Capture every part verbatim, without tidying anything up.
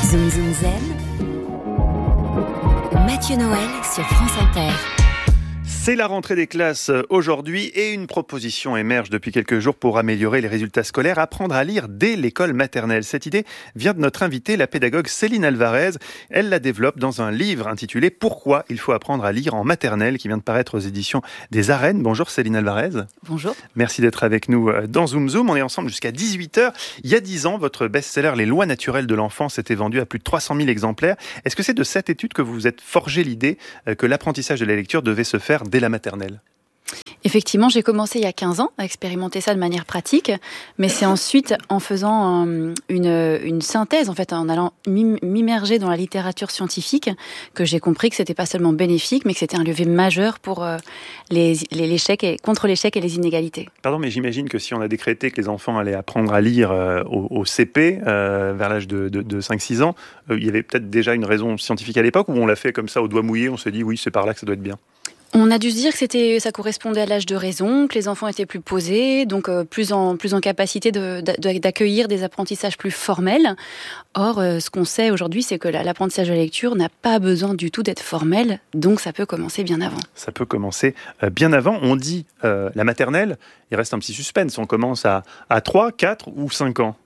Zoom Zoom Zen, Mathieu Noël sur France Inter. C'est la rentrée des classes aujourd'hui et une proposition émerge depuis quelques jours pour améliorer les résultats scolaires, apprendre à lire dès l'école maternelle. Cette idée vient de notre invitée, la pédagogue Céline Alvarez. Elle la développe dans un livre intitulé « Pourquoi il faut apprendre à lire en maternelle » qui vient de paraître aux éditions des Arènes. Bonjour Céline Alvarez. Bonjour. Merci d'être avec nous dans Zoom Zoom. On est ensemble jusqu'à dix-huit heures. Il y a dix ans, votre best-seller « Les lois naturelles de l'enfance » était vendu à plus de trois cent mille exemplaires. Est-ce que c'est de cette étude que vous vous êtes forgé l'idée que l'apprentissage de la lecture devait se faire dès la maternelle? Effectivement, j'ai commencé il y a quinze ans à expérimenter ça de manière pratique, mais c'est ensuite en faisant euh, une, une synthèse, en fait, en allant m'immerger dans la littérature scientifique, que j'ai compris que c'était pas seulement bénéfique, mais que c'était un levier majeur pour euh, les, les, l'échec et, contre l'échec et les inégalités. Pardon, mais j'imagine que si on a décrété que les enfants allaient apprendre à lire euh, au, au C P, euh, vers l'âge de, de, de cinq six ans, euh, il y avait peut-être déjà une raison scientifique à l'époque, ou on l'a fait comme ça au doigt mouillé, on s'est dit oui, c'est par là que ça doit être bien? On a dû se dire que c'était, ça correspondait à l'âge de raison, que les enfants étaient plus posés, donc euh, plus en plus en capacité de, de, d'accueillir des apprentissages plus formels. Or, euh, ce qu'on sait aujourd'hui, c'est que la, l'apprentissage de la lecture n'a pas besoin du tout d'être formel, donc ça peut commencer bien avant. Ça peut commencer euh, bien avant. On dit euh, la maternelle, il reste un petit suspense. On commence à, à trois, quatre ou cinq ans.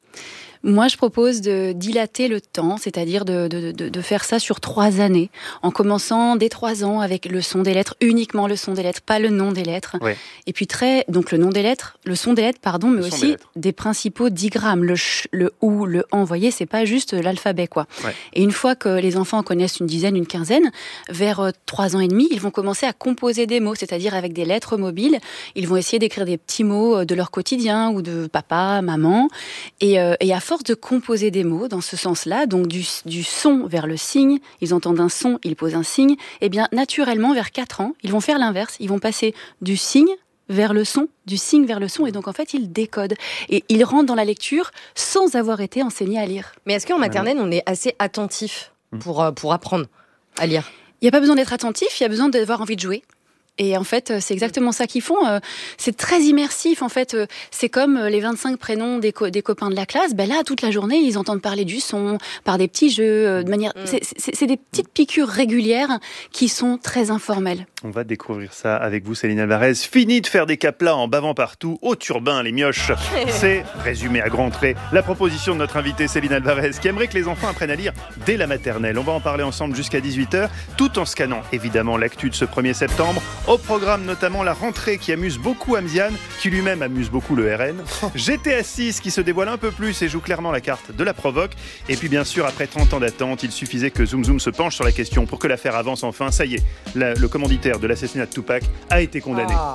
Moi, je propose de dilater le temps, c'est-à-dire de, de, de, de faire ça sur trois années, en commençant dès trois ans avec le son des lettres, uniquement le son des lettres, pas le nom des lettres. Oui. Et puis très, donc le nom des lettres, le son des lettres, pardon, mais le aussi des, des principaux digrammes, le ch, le ou, le en. Vous voyez, c'est pas juste l'alphabet, quoi. Ouais. Et une fois que les enfants connaissent une dizaine, une quinzaine, vers trois ans et demi, ils vont commencer à composer des mots, c'est-à-dire avec des lettres mobiles. Ils vont essayer d'écrire des petits mots de leur quotidien ou de papa, maman, et, euh, et à force de composer des mots dans ce sens-là, donc du, du son vers le signe, ils entendent un son, ils posent un signe, et bien naturellement, vers quatre ans, ils vont faire l'inverse, ils vont passer du signe vers le son, du signe vers le son, et donc en fait, ils décodent. Et ils rentrent dans la lecture sans avoir été enseignés à lire. Mais est-ce qu'en maternelle, on est assez attentif pour, pour apprendre à lire? Il n'y a pas besoin d'être attentif, il y a besoin d'avoir envie de jouer. Et en fait, c'est exactement ça qu'ils font. C'est très immersif, en fait. C'est comme les vingt-cinq prénoms des, co- des copains de la classe. Ben là, toute la journée, ils entendent parler du son, par des petits jeux, de manière... Mm. C'est, c'est, c'est des petites piqûres régulières qui sont très informelles. On va découvrir ça avec vous, Céline Alvarez. Fini de faire des caplas en bavant partout, au turbin, les mioches. C'est, résumé à grands traits, la proposition de notre invitée Céline Alvarez, qui aimerait que les enfants apprennent à lire dès la maternelle. On va en parler ensemble jusqu'à dix-huit heures, tout en scannant évidemment l'actu de ce premier septembre. Au programme notamment la rentrée qui amuse beaucoup Amziane, qui lui-même amuse beaucoup le R N. G T A six qui se dévoile un peu plus et joue clairement la carte de la provoque. Et puis bien sûr, après trente ans d'attente, il suffisait que Zoom Zoom se penche sur la question pour que l'affaire avance enfin. Ça y est, la, le commanditaire de l'assassinat de Tupac a été condamné. Ah.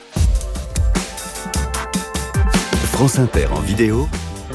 France Inter en vidéo.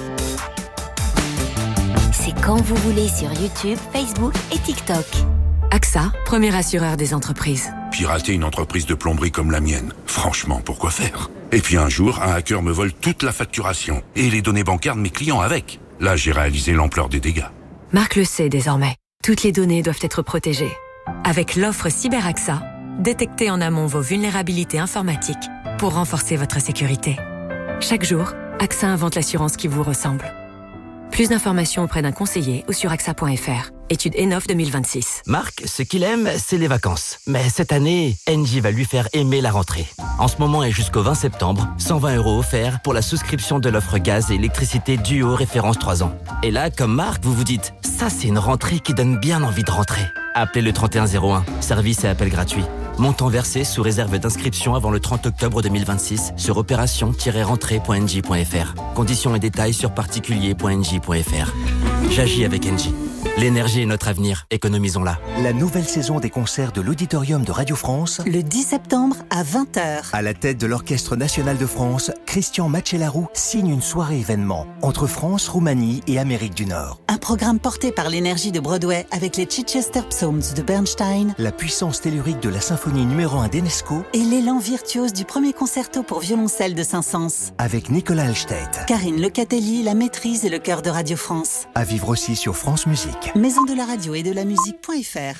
C'est quand vous voulez sur YouTube, Facebook et TikTok. A X A, premier assureur des entreprises. Pirater une entreprise de plomberie comme la mienne, franchement, pourquoi faire? Et puis un jour, un hacker me vole toute la facturation et les données bancaires de mes clients avec. Là, j'ai réalisé l'ampleur des dégâts. Marc le sait désormais. Toutes les données doivent être protégées. Avec l'offre Cyber A X A, détectez en amont vos vulnérabilités informatiques pour renforcer votre sécurité. Chaque jour, A X A invente l'assurance qui vous ressemble. Plus d'informations auprès d'un conseiller ou sur A X A point F R. Étude Enof deux mille vingt-six. Marc, ce qu'il aime, c'est les vacances. Mais cette année, Engie va lui faire aimer la rentrée. En ce moment et jusqu'au vingt septembre, cent vingt euros offerts pour la souscription de l'offre gaz et électricité Duo référence trois ans. Et là, comme Marc, vous vous dites, ça c'est une rentrée qui donne bien envie de rentrer. Appelez le trente et un zéro un, service et appel gratuit. Montant versé sous réserve d'inscription avant le trente octobre deux mille vingt-six sur opération tiret rentrée point engie point F R. Conditions et détails sur particulier point engie point F R. J'agis avec Engie. L'énergie est notre avenir, économisons-la. La nouvelle saison des concerts de l'Auditorium de Radio France. Le dix septembre à vingt heures. À la tête de l'Orchestre National de France, Christian Macellaro signe une soirée événement entre France, Roumanie et Amérique du Nord. Un programme porté par l'énergie de Broadway avec les Chichester Psalms de Bernstein, la puissance tellurique de la symphonie numéro un d'Enesco et l'élan virtuose du premier concerto pour violoncelle de Saint-Saëns. Avec Nicolas Alstedt, Karine Lecatelli, la maîtrise et le chœur de Radio France. À vivre aussi sur France Musique. Maison de la radio et de la musique.fr.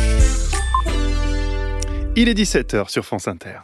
Il est dix-sept heures sur France Inter.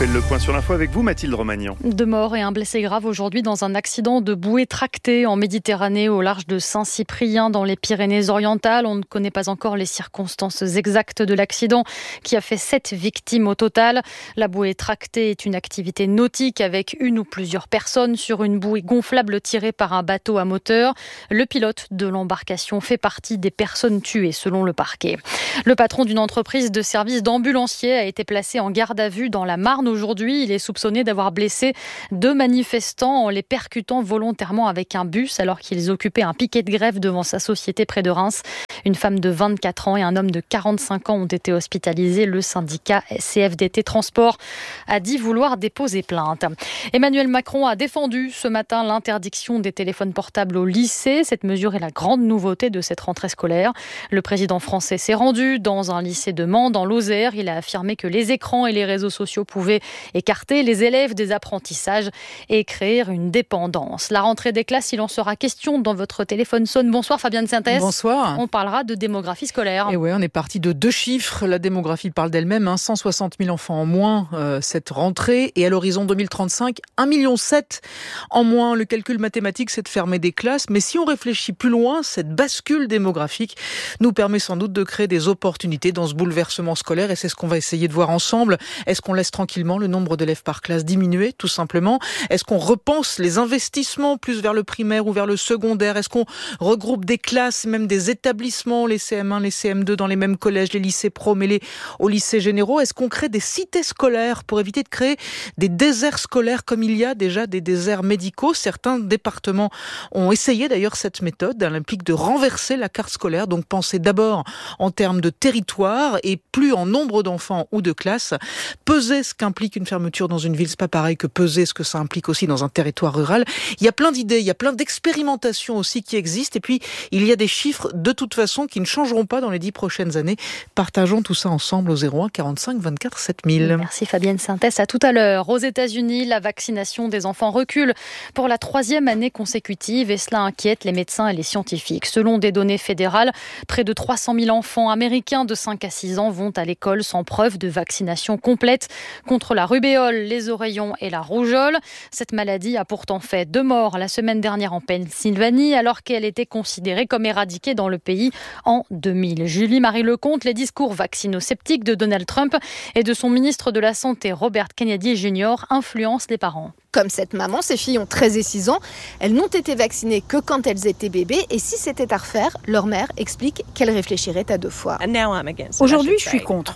fait le point sur l'info avec vous, Mathilde Romagnan. Deux morts et un blessé grave aujourd'hui dans un accident de bouée tractée en Méditerranée au large de Saint-Cyprien dans les Pyrénées-Orientales. On ne connaît pas encore les circonstances exactes de l'accident qui a fait sept victimes au total. La bouée tractée est une activité nautique avec une ou plusieurs personnes sur une bouée gonflable tirée par un bateau à moteur. Le pilote de l'embarcation fait partie des personnes tuées selon le parquet. Le patron d'une entreprise de service d'ambulancier a été placé en garde à vue dans la Marne aujourd'hui. Il est soupçonné d'avoir blessé deux manifestants en les percutant volontairement avec un bus alors qu'ils occupaient un piquet de grève devant sa société près de Reims. Une femme de vingt-quatre ans et un homme de quarante-cinq ans ont été hospitalisés. Le syndicat C F D T Transport a dit vouloir déposer plainte. Emmanuel Macron a défendu ce matin l'interdiction des téléphones portables au lycée. Cette mesure est la grande nouveauté de cette rentrée scolaire. Le président français s'est rendu dans un lycée de Mans, dans l'Osère. Il a affirmé que les écrans et les réseaux sociaux pouvaient écarter les élèves des apprentissages et créer une dépendance. La rentrée des classes, il en sera question dans votre téléphone sonne. Bonsoir Fabienne Synthèse. Bonsoir. On parlera de démographie scolaire. Et ouais, on est parti de deux chiffres. La démographie parle d'elle-même. Hein, cent soixante mille enfants en moins euh, cette rentrée. Et à l'horizon deux mille trente-cinq, un virgule sept million en moins. Le calcul mathématique, c'est de fermer des classes. Mais si on réfléchit plus loin, cette bascule démographique nous permet sans doute de créer des opportunités dans ce bouleversement scolaire. Et c'est ce qu'on va essayer de voir ensemble. Est-ce qu'on laisse tranquillement le nombre d'élèves par classe diminuer, tout simplement? Est-ce qu'on repense les investissements plus vers le primaire ou vers le secondaire? Est-ce qu'on regroupe des classes, même des établissements, les C M un, les C M deux dans les mêmes collèges, les lycées pro mêlés aux lycées généraux? Est-ce qu'on crée des cités scolaires pour éviter de créer des déserts scolaires comme il y a déjà des déserts médicaux? Certains départements ont essayé d'ailleurs cette méthode. Elle implique de renverser la carte scolaire, donc penser d'abord en termes de territoire et plus en nombre d'enfants ou de classes. Peser ce qu'implique une fermeture dans une ville, c'est pas pareil que peser ce que ça implique aussi dans un territoire rural. Il y a plein d'idées, il y a plein d'expérimentations aussi qui existent. Et puis, il y a des chiffres de toute façon qui ne changeront pas dans les dix prochaines années. Partageons tout ça ensemble au zéro un quarante-cinq vingt-quatre sept mille. Merci Fabienne Synthèse. À tout à l'heure. Aux États-Unis, la vaccination des enfants recule pour la troisième année consécutive et cela inquiète les médecins et les scientifiques. Selon des données fédérales, près de trois cent mille enfants américains de cinq à six ans vont à l'école sans preuve de vaccination complète contre la rubéole, les oreillons et la rougeole. Cette maladie a pourtant fait deux morts la semaine dernière en Pennsylvanie alors qu'elle était considérée comme éradiquée dans le pays en deux mille. Julie-Marie Lecomte, les discours vaccinosceptiques de Donald Trump et de son ministre de la Santé Robert Kennedy Junior influencent les parents. Comme cette maman, ses filles ont treize et six ans. Elles n'ont été vaccinées que quand elles étaient bébés. Et si c'était à refaire, leur mère explique qu'elle réfléchirait à deux fois. Aujourd'hui, je suis contre.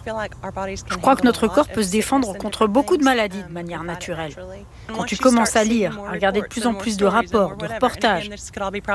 Je crois que notre corps peut se défendre contre beaucoup de maladies de manière naturelle. Quand tu commences à lire, à regarder de plus en plus de rapports, de reportages, et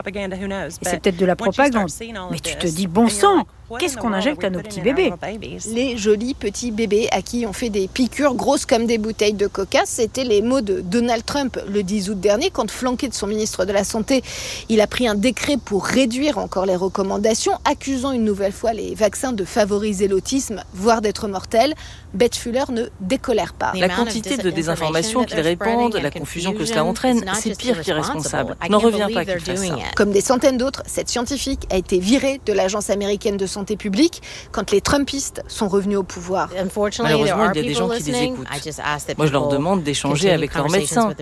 c'est peut-être de la propagande, mais tu te dis, bon sang, qu'est-ce qu'on injecte à nos petits bébés? Les jolis petits bébés à qui on fait des piqûres grosses comme des bouteilles de coca, c'était les mots de Donald Trump le dix août dernier, quand flanqué de son ministre de la Santé, il a pris un décret pour réduire encore les recommandations, accusant une nouvelle fois les vaccins de favoriser l'autisme, voire d'être mortels. Beth Fuller ne décolère pas. La quantité de désinformation qu'ils répandent, la confusion que cela entraîne, c'est pire qu'irresponsable. Je n'en reviens pas qu'ils fassent ça. Comme des centaines d'autres, cette scientifique a été virée de l'Agence américaine de santé publique quand les Trumpistes sont revenus au pouvoir. Malheureusement, il y a des gens qui les écoutent. Moi, je leur demande d'échanger avec leurs médecins.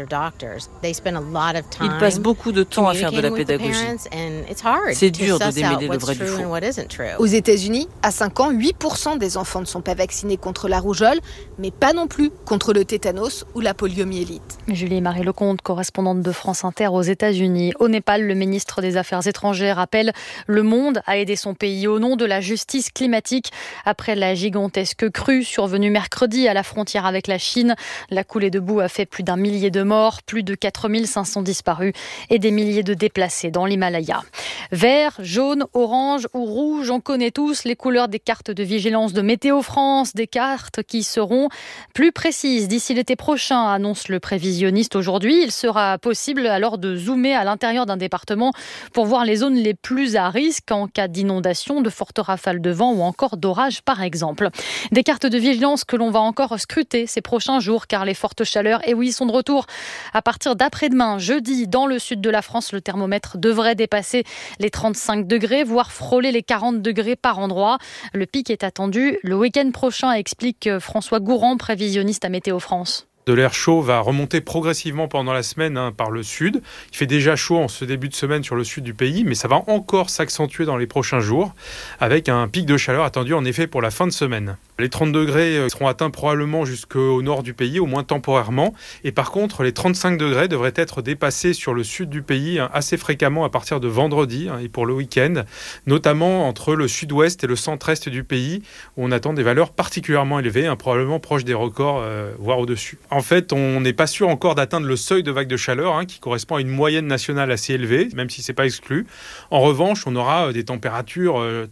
Ils passent beaucoup de temps à faire de la pédagogie. C'est dur de démêler le vrai du faux. Aux États-Unis, à cinq ans, huit pour cent des enfants ne sont pas vaccinés contre la rougeole, mais pas non plus contre le tétanos ou la poliomyélite. Julie-Marie Lecomte, correspondante de France Inter aux États-Unis. Au Népal, le ministre des Affaires étrangères appelle le monde à aider son pays au nom de la justice climatique. Après la gigantesque crue survenue mercredi à la frontière avec la Chine, la coulée de boue a fait plus d'un millier de morts, plus de quatre mille cinq cents disparus et des milliers de déplacés dans l'Himalaya. Vert, jaune, orange ou rouge, on connaît tous les couleurs des cartes de vigilance de Météo France, des cartes qui seront plus précises d'ici l'été prochain, annonce le prévisionniste aujourd'hui. Il sera possible alors de zoomer à l'intérieur d'un département pour voir les zones les plus à risque en cas d'inondation, de fortes fortes rafales de vent ou encore d'orage par exemple. Des cartes de vigilance que l'on va encore scruter ces prochains jours car les fortes chaleurs, et oui, sont de retour. À partir d'après-demain, jeudi, dans le sud de la France, le thermomètre devrait dépasser les trente-cinq degrés, voire frôler les quarante degrés par endroit. Le pic est attendu le week-end prochain, explique François Gourand, prévisionniste à Météo France. De l'air chaud va remonter progressivement pendant la semaine hein, par le sud. Il fait déjà chaud en ce début de semaine sur le sud du pays, mais ça va encore s'accentuer dans les prochains jours, avec un pic de chaleur attendu en effet pour la fin de semaine. Les trente degrés seront atteints probablement jusqu'au nord du pays, au moins temporairement. Et par contre, les trente-cinq degrés devraient être dépassés sur le sud du pays hein, assez fréquemment à partir de vendredi hein, et pour le week-end, notamment entre le sud-ouest et le centre-est du pays, où on attend des valeurs particulièrement élevées, hein, probablement proches des records, euh, voire au-dessus. En fait, on n'est pas sûr encore d'atteindre le seuil de vague de chaleur, hein, qui correspond à une moyenne nationale assez élevée, même si ce n'est pas exclu. En revanche, on aura des températures euh,